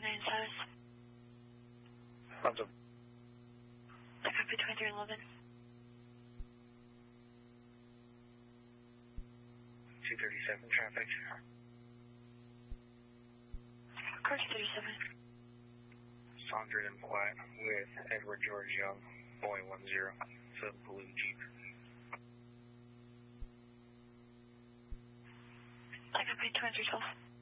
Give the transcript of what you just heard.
9 status. What's up? I copy 2311. 237 traffic. Car 237. Sandra and Platt with Edward George Young, Boeing 10, the blue Jeep. I copy 2312.